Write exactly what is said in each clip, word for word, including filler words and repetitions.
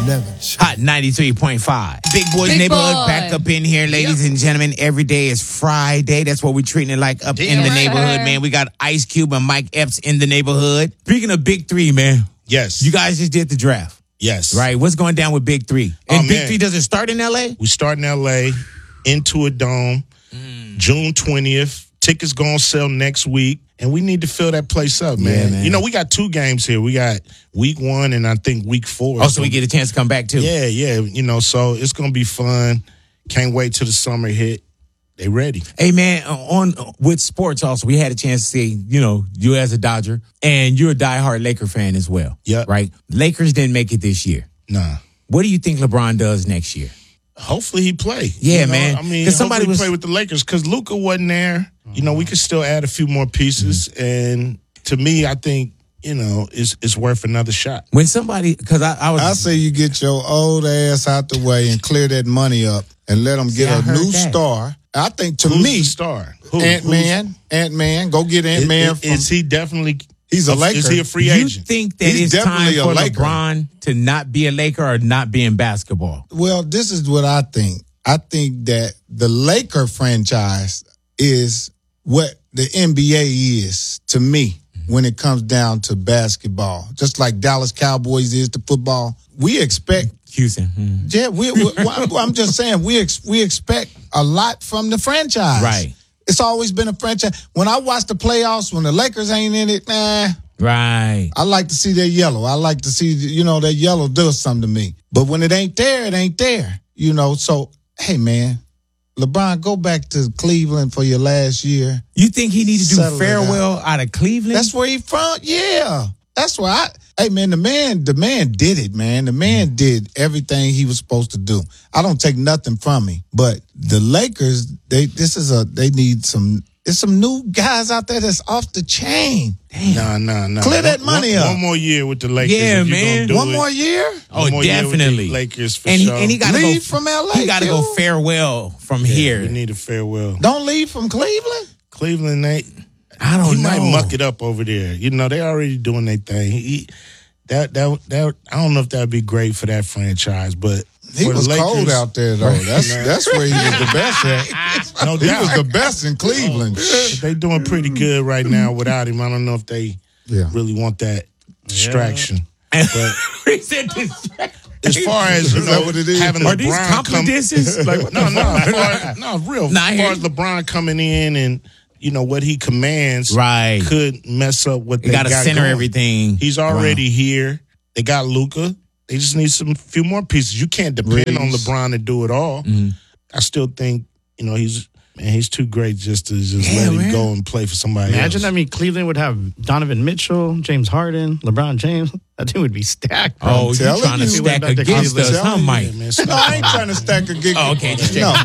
eleven. Hot ninety-three point five. Big Boys Big Neighborhood boy. back up in here, ladies Yep. and gentlemen. Every day is Friday. That's what we're treating it like up in the right. neighborhood, man. We got Ice Cube and Mike Epps in the neighborhood. Speaking of Big Three, man, Yes. you guys just did the draft, Yes. right? What's going down with Big Three? And Oh, Big man. Three doesn't start in L A? We start in L A, into a dome, June twentieth. Tickets going to sell next week. And we need to fill that place up, man. Yeah, man. You know, we got two games here. We got week one and I think week four. Oh, so we get a chance to come back, too. Yeah, yeah. You know, so it's going to be fun. Can't wait till the summer hit. They ready. Hey, man, on with sports also, we had a chance to see, you know, you as a Dodger, and you're a diehard Laker fan as well. Yeah. Right? Lakers didn't make it this year. Nah. What do you think LeBron does next year? Hopefully he play. Yeah, You know, man. I mean, 'Cause somebody somebody was- play with the Lakers because Luka wasn't there. You know, we could still add a few more pieces. Mm-hmm. And to me, I think, you know, it's, it's worth another shot. When somebody, because I, I was. I say you get your old ass out the way and clear that money up and let them get I a heard new that. star. I think to Who's me, the star? Who? Ant-Man, Ant-Man, go get Who's- Ant-Man. Is, from, is he definitely? He's a Laker. Is he a free you agent? think that He's it's time definitely a for Laker. LeBron to not be a Laker or not be in basketball? Well, this is what I think. I think that the Laker franchise is what the N B A is to me when it comes down to basketball. Just like Dallas Cowboys is to football. We expect, Houston. Hmm. yeah, we, we, well, I'm just saying, we ex, we expect a lot from the franchise. Right. It's always been a franchise. When I watch the playoffs, when the Lakers ain't in it, nah, Right. I like to see that yellow. I like to see, you know, that yellow does something to me. But when it ain't there, it ain't there. You know, so, hey, man, LeBron, go back to Cleveland for your last year. You think he needs to do Settle it farewell out. of Cleveland? That's where he from. Yeah. That's where I, hey, man, the man, the man did it, man. The man did everything he was supposed to do. I don't take nothing from him. But the Lakers, they, this is a, they need some, there's some new guys out there that's off the chain. Nah, nah, nah. Clear that One- money one, up. One more year with the Lakers. Yeah, if you man. gonna do One it. more year? Oh, One more year with the definitely. Lakers for and, sure. he, and he got to Leave go from L A, He got to go dude. farewell from Yeah, here. We need a farewell. Don't leave from Cleveland? Cleveland, they, I don't he know. might muck it up over there. You know, they already doing their thing. He, he- that that that I don't know if that would be great for that franchise, but He for the was Lakers, cold out there, though. That's that's where he was the best at. No He doubt. was the best in Cleveland. But they doing pretty good right now without him. I don't know if they Yeah. really want that distraction. But He said this- as far as you Is that know, what it is? having Are LeBron these come, confidences? Like, what no, the no, fuck? as far as, no, real. Nah, I as hear far as you. LeBron coming in and you know what he commands, Right. could mess up what They they got to got center going. everything. He's already here. They got Luka. They just need some few more pieces. You can't depend on Reeves. LeBron to do it all. Mm-hmm. I still think you know he's man. He's too great just to just Yeah, let him man. go and play for somebody Imagine, else. I mean, Cleveland would have Donovan Mitchell, James Harden, LeBron James. That team would be stacked, bro. Oh, you telling trying to you. stack Back to against Cleveland. us, huh, Telling you, Mike? Yeah, man, No, I ain't trying to stack a gig. Oh, okay, just no,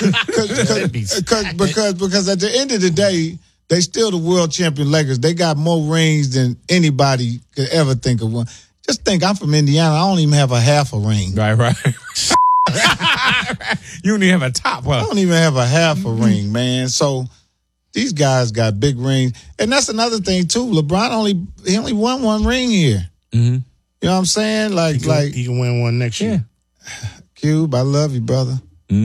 That'd be because because because at the end of the day, they still the world champion Lakers. They got more rings than anybody could ever think of one. Just think, I'm from Indiana. I don't even have a half a ring. Right, right. You don't even have a top, I huh? don't even have a half a ring, man. So these guys got big rings, and that's another thing too. LeBron only he only won one ring here. Mm-hmm. You know what I'm saying? he Like can, like he can win one next year. Cube, I love you, brother.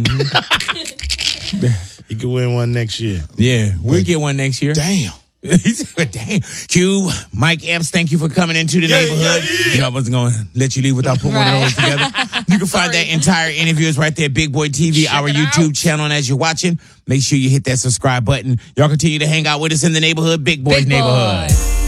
He can win one next year. Yeah, we'll get one next year. Damn. He said, damn. Q, Mike Epps, thank you for coming into the neighborhood. You know, I wasn't going to let you leave without putting one of those together. You can find that entire interview is right there, Big Boy T V, our YouTube channel. And as you're watching, make sure you hit that subscribe button. Y'all continue to hang out with us in the neighborhood, Big Boy's Big Boy. Neighborhood.